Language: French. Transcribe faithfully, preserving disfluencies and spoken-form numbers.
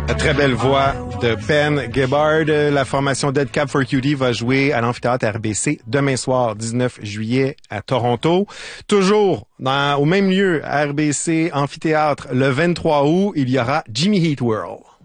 La très belle voix de Ben Gibbard. La formation Dead Cab for Cutie va jouer à l'amphithéâtre R B C demain soir, dix-neuf juillet, à Toronto. Toujours dans, au même lieu, R B C Amphithéâtre, le vingt-trois août, il y aura Jimmy Eat World.